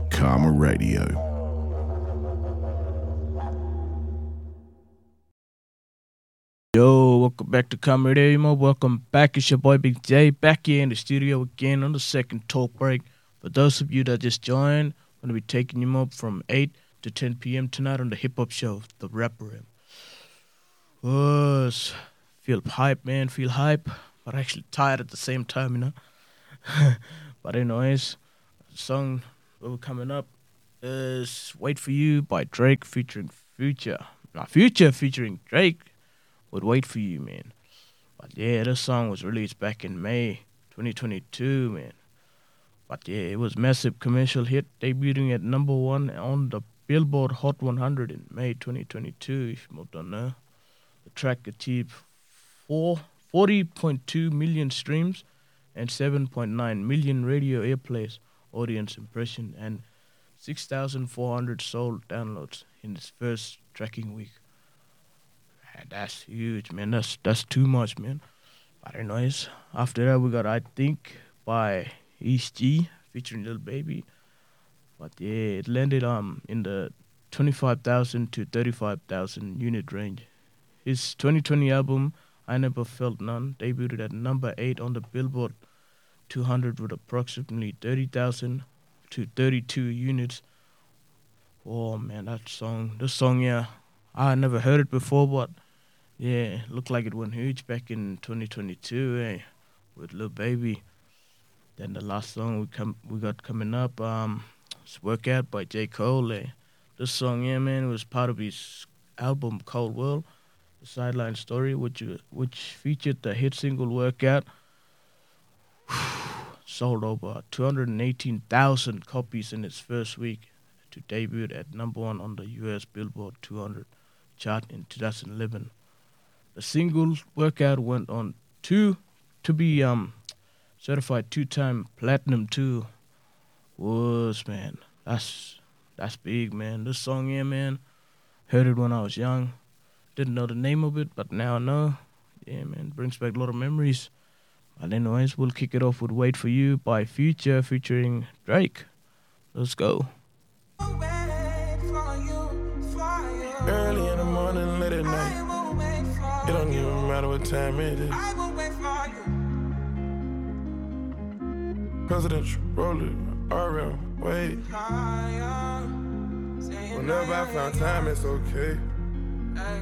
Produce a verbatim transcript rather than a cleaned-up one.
Karma Radio. Yo, welcome back to Karma Radio. Mo. Welcome back. It's your boy Big J back here in the studio again on the second talk break. For those of you that just joined, I'm going to be taking you up from eight to ten p.m. tonight on the hip hop show, The Rapper Room. Was feel hype, man. Feel hype, but actually tired at the same time, you know. But anyways, the song that we're coming up is "Wait for You" by Drake featuring Future. Now, Future featuring Drake would "Wait for You," man. But yeah, this song was released back in May twenty twenty-two, man. But yeah, it was massive commercial hit, debuting at number one on the Billboard Hot one hundred in May twenty twenty-two. If you don't know, the track achieved four, forty point two million streams and seven point nine million radio airplays, audience impression, and six thousand four hundred sold downloads in its first tracking week. And that's huge, man. That's that's too much, man. But anyways, after that we got "I Think" by East G featuring Lil Baby. But yeah, it landed um in the twenty-five thousand to thirty-five thousand unit range. His twenty twenty album "I Never Felt None" debuted at number eight on the Billboard two hundred with approximately thirty thousand to thirty-two units. Oh man, that song, this song, yeah, I never heard it before, but yeah, looked like it went huge back in twenty twenty-two, eh, with Lil Baby. Then the last song we come we got coming up, um, it's "Workout" by J. Cole. Eh. This song, yeah, man, was part of his album Cold World, the Sideline Story, which uh, which featured the hit single "Workout." Sold over two hundred eighteen thousand copies in its first week to debut at number one on the U S Billboard two hundred chart in two thousand eleven. The single "Workout" went on to to be um certified two-time platinum too. Was man, that's that's big, man. This song, yeah, man. Heard it when I was young. Didn't know the name of it, but now I know. Yeah, man, brings back a lot of memories. But anyways, we'll kick it off with "Wait for You" by Future featuring Drake. Let's go. Early in the morning, late at night. It don't even matter what time it is. Presidential roller, R M, wait. Whenever I found time, it's okay.